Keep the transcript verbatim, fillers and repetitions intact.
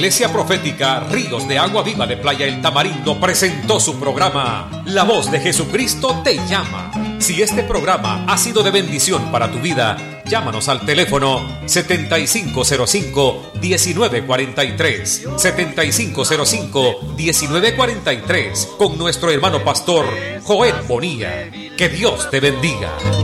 Iglesia Profética Ríos de Agua Viva de Playa El Tamarindo presentó su programa La Voz de Jesucristo te llama. Si este programa ha sido de bendición para tu vida, llámanos al teléfono setenta y cinco cero cinco, diecinueve cuarenta y tres, setenta y cinco cero cinco, diecinueve cuarenta y tres, con nuestro hermano pastor Joel Bonilla. Que Dios te bendiga.